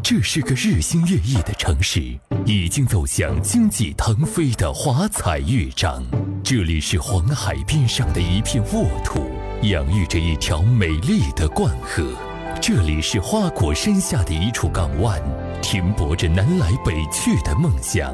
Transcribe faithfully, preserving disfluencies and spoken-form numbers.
这是个日新月异的城市，已经走向经济腾飞的华彩乐章。这里是黄海边上的一片沃土，养育着一条美丽的灌河。这里是花果山下的一处港湾，停泊着南来北去的梦想。